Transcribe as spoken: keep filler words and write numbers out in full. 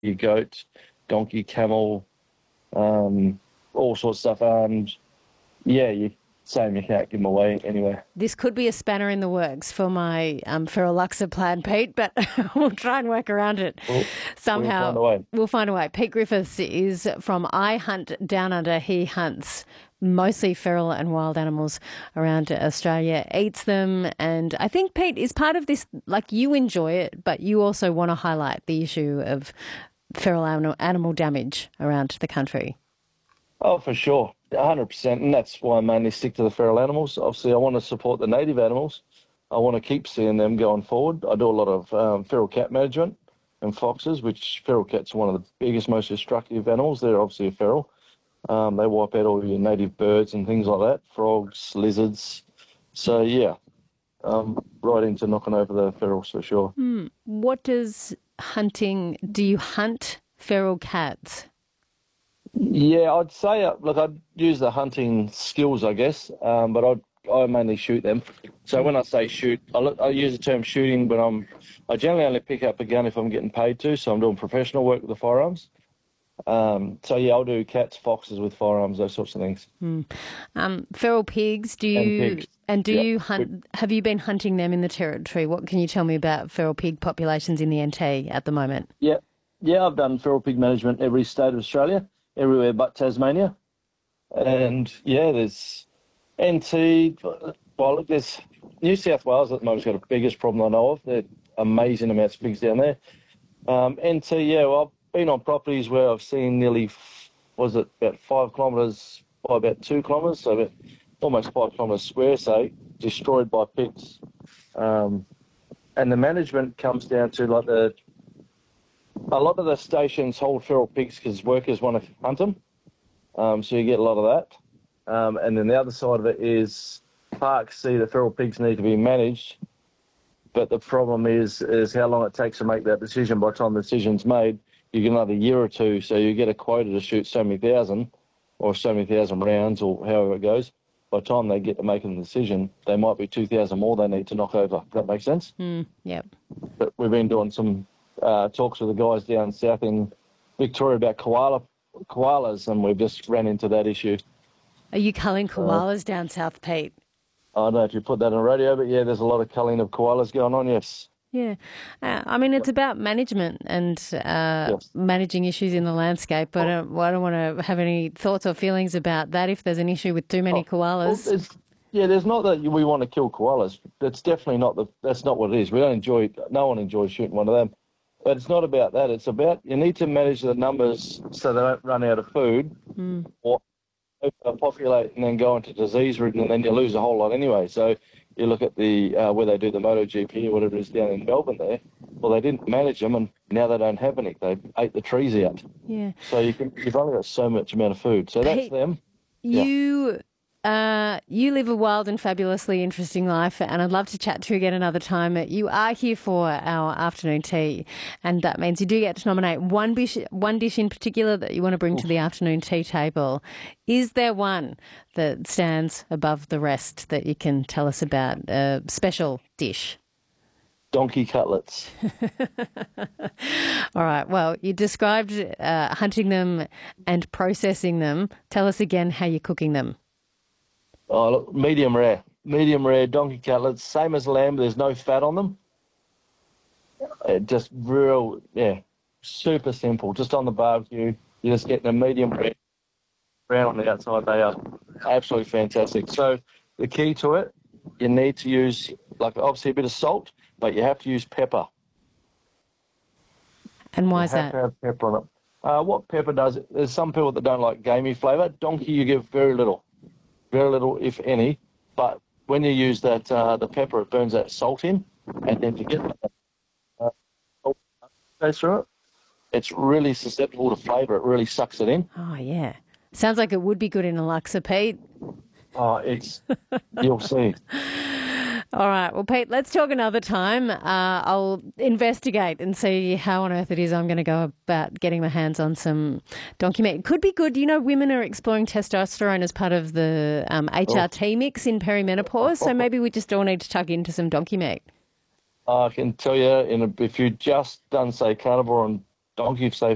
goat, donkey, camel, um, all sorts of stuff. And yeah, you same, you can't give them away anywhere. This could be a spanner in the works for my um, Ferroluxa plan, Pete, but we'll try and work around it We'll, we'll somehow. find a way. We'll find a way. Pete Griffiths is from I Hunt Down Under. He hunts mostly feral and wild animals around Australia, eats them, and I think, Pete, is part of this, like, you enjoy it, but you also want to highlight the issue of feral animal, animal damage around the country. Oh, for sure, one hundred percent, and that's why I mainly stick to the feral animals. Obviously, I want to support the native animals. I want to keep seeing them going forward. I do a lot of um, feral cat management and foxes, which feral cats are one of the biggest, most destructive animals. They're obviously a feral. Um, they wipe out all your native birds and things like that, frogs, lizards. So, yeah, um, right into knocking over the ferals for sure. Mm. What does hunting, do you hunt feral cats? Yeah, I'd say, uh, look, I'd use the hunting skills, I guess, um, but I'd, I mainly shoot them. So when I say shoot, I, I use the term shooting, but I'm, I generally only pick up a gun if I'm getting paid to, so I'm doing professional work with the firearms. Um, so, yeah, I'll do cats, foxes with firearms, those sorts of things. Mm. Um, feral pigs, do you, And pigs. and do Yeah. you hunt, have you been hunting them in the Territory? What can you tell me about feral pig populations in the N T at the moment? Yeah, yeah, I've done feral pig management every state of Australia, everywhere but Tasmania. And, yeah, there's N T, well, look, there's New South Wales at the moment's got the biggest problem I know of. They're amazing amounts of pigs down there. Um, N T, yeah, well, I've been on properties where I've seen nearly, was it about five kilometres by about two kilometres, so about almost five kilometres square, say, destroyed by pigs. Um, and the management comes down to like the, a lot of the stations hold feral pigs because workers want to hunt them, um, so you get a lot of that. Um, and then the other side of it is parks see the feral pigs need to be managed, but the problem is is how long it takes to make that decision. By the time the decision's made, you get another year or two, so you get a quota to shoot so many thousand or so many thousand rounds or however it goes. By the time they get to making the decision, they might be two thousand more they need to knock over. Does that make sense? Mm, yep. But we've been doing some uh, talks with the guys down south in Victoria about koala koalas, and we've just ran into that issue. Are you culling koalas uh, down south, Pete? I don't know if you put that on the radio, but yeah, there's a lot of culling of koalas going on, yes. Yeah. Uh, I mean, it's about management and uh, yes. managing issues in the landscape, but I don't, I don't want to have any thoughts or feelings about that if there's an issue with too many oh, koalas. Well, yeah, there's not that we want to kill koalas. That's definitely not the, that's not what it is. We don't enjoy, no one enjoys shooting one of them. But it's not about that. It's about, you need to manage the numbers so they don't run out of food mm. or populate and then go into disease ridden, and then you lose a whole lot anyway. So you look at the uh, where they do the MotoGP or whatever it is down in Melbourne there. Well, they didn't manage them, and now they don't have any. They ate the trees out. Yeah. So you can, you've only got so much amount of food. So that's Pete, them. You. Yeah. Uh, you live a wild and fabulously interesting life, and I'd love to chat to you again another time. You are here for our afternoon tea, and that means you do get to nominate one dish, one dish in particular that you want to bring Oof. to the afternoon tea table. Is there one that stands above the rest that you can tell us about? A special dish? Donkey cutlets. All right. Well, you described uh, hunting them and processing them. Tell us again how you're cooking them. Oh, look, medium rare. Medium rare donkey cutlets, same as lamb, there's no fat on them. It just real, yeah, super simple. Just on the barbecue, you're just getting a medium rare brown on the outside. They are absolutely fantastic. So the key to it, you need to use, like, obviously a bit of salt, but you have to use pepper. And why you is have that? To have pepper on it. Uh, what pepper does, there's some people that don't like gamey flavour. Donkey, you give very little. Very little, if any, but when you use that, uh, the pepper, it burns that salt in, and then you get that uh, salt goes through it. It's really susceptible to flavour. It really sucks it in. Oh, yeah. Sounds like it would be good in a laksa, Pete. Oh, it's, you'll see. All right. Well, Pete, let's talk another time. Uh, I'll investigate and see how on earth it is I'm going to go about getting my hands on some donkey meat. It could be good. You know, women are exploring testosterone as part of the um, H R T oh. mix in perimenopause, so maybe we just all need to tuck into some donkey meat. I can tell you, in a, if you just done, say, carnivore and donkey, say,